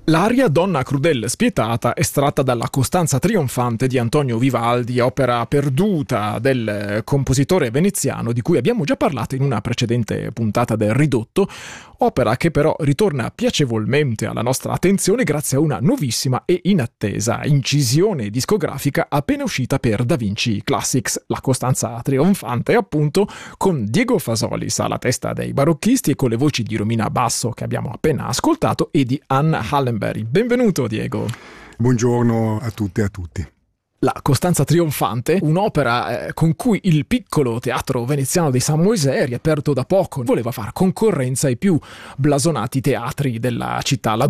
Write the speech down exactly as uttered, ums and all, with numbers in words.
L'aria Donna crudel spietata, estratta dalla Costanza trionfante di Antonio Vivaldi, opera perduta del compositore veneziano di cui abbiamo già parlato in una precedente puntata del Ridotto, opera che però ritorna piacevolmente alla nostra attenzione grazie a una nuovissima e inattesa incisione discografica appena uscita per Da Vinci Classics, la Costanza trionfante appunto, con Diego Fasolis alla testa dei barocchisti e con le voci di Romina Basso che abbiamo appena ascoltato e di Anne Hallenberg. Benvenuto Diego. Buongiorno a tutte e a tutti. La Costanza trionfante, un'opera eh, con cui il piccolo teatro veneziano dei San Moisè, riaperto da poco, voleva far concorrenza ai più blasonati teatri della città, la